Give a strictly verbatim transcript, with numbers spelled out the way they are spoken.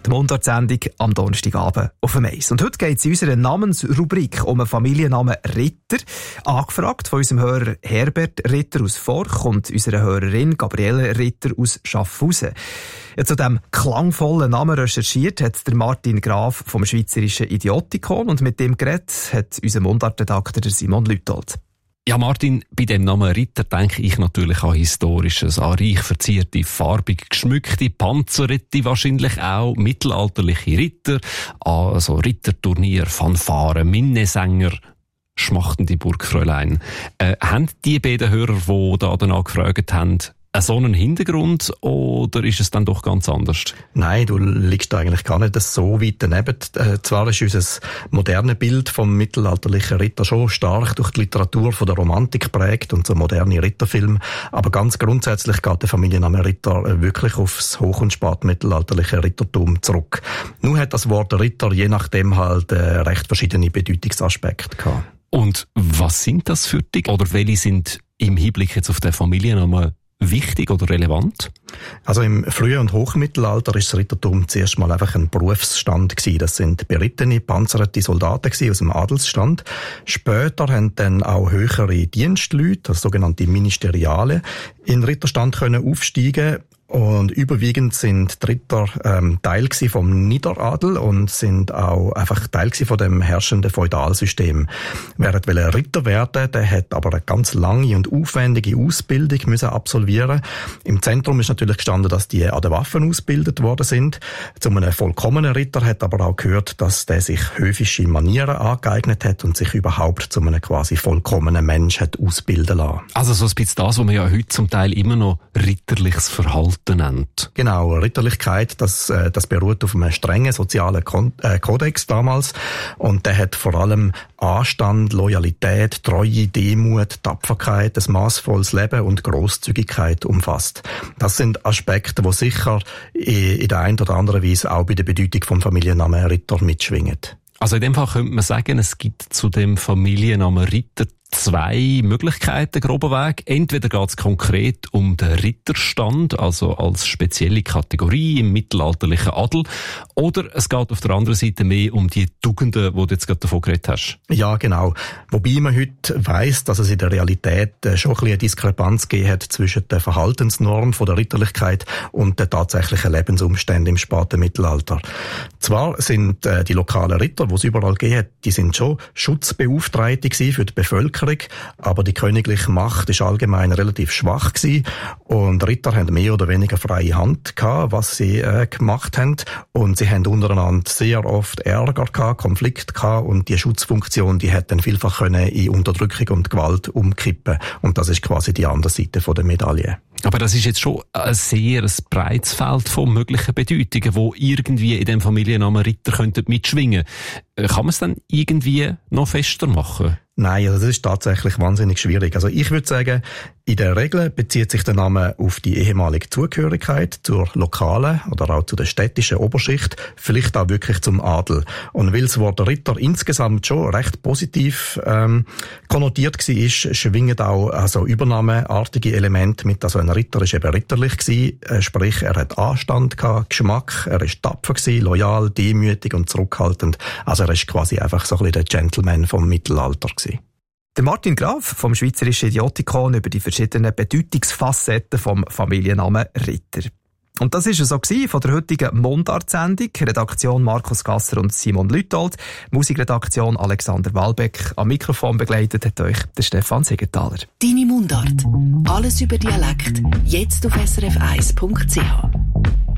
Die Mundartsendung am Donnerstagabend auf dem Eis. Und heute geht es in unserer Namensrubrik um einen Familiennamen Ritter. Angefragt von unserem Hörer Herbert Ritter aus Forch und unserer Hörerin Gabriele Ritter aus Schaffhausen. Ja, zu diesem klangvollen Namen recherchiert hat der Martin Graf vom Schweizerischen Idiotikon und mit dem geredet hat unser Mundartredakteur Simon Lütold. Ja, Martin, bei dem Namen Ritter denke ich natürlich an Historisches, an reich verzierte, farbig geschmückte Panzerritter, wahrscheinlich auch mittelalterliche Ritter, an so Ritterturnier, Fanfaren, Minnesänger, schmachtende Burgfräulein. Äh, haben die beiden Hörer, die da danach gefragt haben, so einen Hintergrund oder ist es dann doch ganz anders? Nein, du liegst eigentlich gar nicht so weit daneben. Äh, zwar ist unser modernes Bild vom mittelalterlichen Ritter schon stark durch die Literatur von der Romantik geprägt und so moderne Ritterfilme, aber ganz grundsätzlich geht der Familienname Ritter wirklich aufs hoch- und spätmittelalterliche Rittertum zurück. Nun hat das Wort Ritter je nachdem halt äh, recht verschiedene Bedeutungsaspekte gehabt. Und was sind das für dich? Oder welche sind im Hinblick jetzt auf den Familiennamen wichtig oder relevant? Also im frühen und Hochmittelalter ist das Rittertum zuerst mal einfach ein Berufsstand gewesen. Das sind berittene, panzerte Soldaten gewesen aus dem Adelsstand. Später haben dann auch höhere Dienstleute, also sogenannte Ministeriale, in den Ritterstand können aufsteigen. Und überwiegend sind die Ritter ähm, Teil gsi vom Niederadel und sind auch einfach Teil gsi von dem herrschenden Feudalsystem. Wer wollte Ritter werden, der hat aber eine ganz lange und aufwendige Ausbildung müssen absolvieren. Im Zentrum ist natürlich gestanden, dass die an den Waffen ausgebildet worden sind. Zu einem vollkommenen Ritter hat aber auch gehört, dass der sich höfische Manieren angeeignet hat und sich überhaupt zu einem quasi vollkommenen Mensch hat ausbilden lassen. Also so ein bisschen das, was man ja heute zum Teil immer noch ritterliches Verhalten nennt. Genau, Ritterlichkeit, das, das beruht auf einem strengen sozialen Kodex damals und der hat vor allem Anstand, Loyalität, Treue, Demut, Tapferkeit, ein maßvolles Leben und Grosszügigkeit umfasst. Das sind Aspekte, die sicher in der einen oder anderen Weise auch bei der Bedeutung vom Familiennamen Ritter mitschwingen. Also in dem Fall könnte man sagen, es gibt zu dem Familiennamen Ritter zwei Möglichkeiten, grober Weg. Entweder geht es konkret um den Ritterstand, also als spezielle Kategorie im mittelalterlichen Adel, oder es geht auf der anderen Seite mehr um die Tugenden, die du jetzt gerade davon geredet hast. Ja, genau. Wobei man heute weiss, dass es in der Realität schon ein bisschen eine Diskrepanz gegeben hat zwischen der Verhaltensnorm von der Ritterlichkeit und den tatsächlichen Lebensumständen im späten Mittelalter. Zwar sind äh, die lokalen Ritter, die es überall gegeben hat, die sind schon Schutzbeauftragte gewesen für die Bevölkerung, aber die königliche Macht ist allgemein relativ schwach gewesen und Ritter haben mehr oder weniger freie Hand gehabt, was sie äh, gemacht haben, und sie haben untereinander sehr oft Ärger gehabt, Konflikt gehabt, und die Schutzfunktion, die hat dann vielfach können in Unterdrückung und Gewalt umkippen, und das ist quasi die andere Seite von der Medaille. Aber das ist jetzt schon ein sehr ein breites Feld von möglichen Bedeutungen, wo irgendwie in dem Familiennamen Ritter könnten mitschwingen. Kann man es dann irgendwie noch fester machen? Nein, also das ist tatsächlich wahnsinnig schwierig. Also ich würde sagen, in der Regel bezieht sich der Name auf die ehemalige Zugehörigkeit zur lokalen oder auch zu der städtischen Oberschicht, vielleicht auch wirklich zum Adel. Und weil das Wort Ritter insgesamt schon recht positiv ähm, konnotiert war, ist, schwingen auch also übernahmeartige Elemente mit. Also ein Ritter ist eben ritterlich gewesen, äh, sprich er hat Anstand gehabt, Geschmack, er ist tapfer gewesen, loyal, demütig und zurückhaltend. Also er ist quasi einfach so ein bisschen der Gentleman vom Mittelalter gewesen. Der Martin Graf vom Schweizerischen Idiotikon über die verschiedenen Bedeutungsfacetten vom Familiennamen Ritter. Und das war es so von der heutigen Mundart-Sendung. Redaktion Markus Gasser und Simon Lütold. Musikredaktion Alexander Walbeck. Am Mikrofon begleitet hat euch der Stefan Siegenthaler. Deine Mundart. Alles über Dialekt. Jetzt auf s r f eins punkt c h.